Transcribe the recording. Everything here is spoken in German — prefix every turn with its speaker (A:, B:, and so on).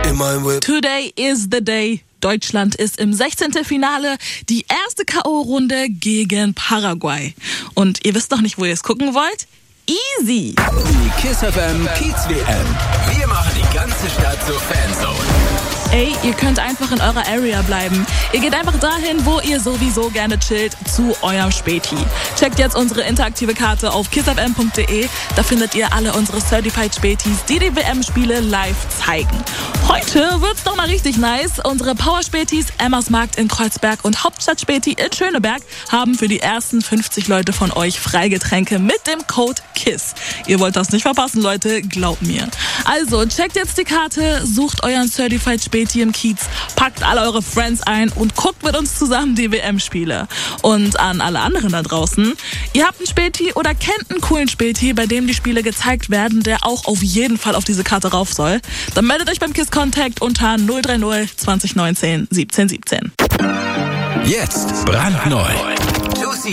A: in my whip.
B: Today is the day. Deutschland ist im 16. Finale, die erste K.O.-Runde gegen Paraguay. Und ihr wisst noch nicht, wo ihr es gucken wollt? Easy!
C: Die KISS FM Kiez WM. Wir machen die ganze Stadt zur Fanzone.
B: Ey, ihr könnt einfach in eurer Area bleiben. Ihr geht einfach dahin, wo ihr sowieso gerne chillt, zu eurem Späti. Checkt jetzt unsere interaktive Karte auf kissfm.de. Da findet ihr alle unsere Certified Spätis, die die WM-Spiele live zeigen. Heute wird's doch mal richtig nice. Unsere Power-Spätis, Emmersmarkt in Kreuzberg und Hauptstadt-Späti in Schöneberg haben für die ersten 50 Leute von euch Freigetränke mit dem Code KISS. Ihr wollt das nicht verpassen, Leute, glaubt mir. Also, checkt jetzt die Karte, sucht euren Certified Späti im Kiez, packt alle eure Friends ein und guckt mit uns zusammen die WM-Spiele. Und an alle anderen da draußen, ihr habt einen Späti oder kennt einen coolen Späti, bei dem die Spiele gezeigt werden, der auch auf jeden Fall auf diese Karte rauf soll, dann meldet euch beim KISS Contact unter 030 2019 17 17.
C: Jetzt brandneu.